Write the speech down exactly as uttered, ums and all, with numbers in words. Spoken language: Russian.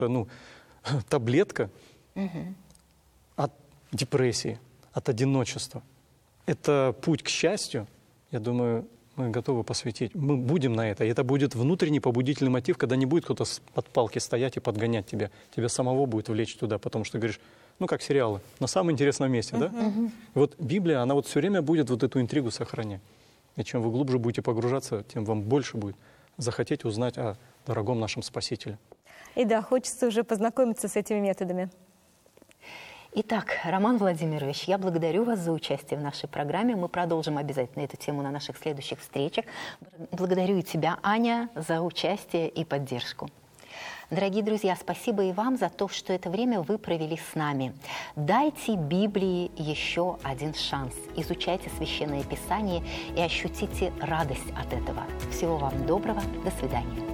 ну, таблетка Угу. от депрессии, от одиночества. Это путь к счастью, я думаю, мы готовы посвятить. Мы будем на это. И это будет внутренний побудительный мотив, когда не будет кто-то под палки стоять и подгонять тебя. Тебя самого будет влечь туда, потому что говоришь, ну, как сериалы, на самом интересном месте, да? Мгм. И вот Библия, она вот все время будет вот эту интригу сохранять. И чем вы глубже будете погружаться, тем вам больше будет захотеть узнать о дорогом нашем Спасителе. И да, хочется уже познакомиться с этими методами. Итак, Роман Владимирович, я благодарю вас за участие в нашей программе. Мы продолжим обязательно эту тему на наших следующих встречах. Благодарю и тебя, Аня, за участие и поддержку. Дорогие друзья, спасибо и вам за то, что это время вы провели с нами. Дайте Библии еще один шанс. Изучайте Священное Писание и ощутите радость от этого. Всего вам доброго. До свидания.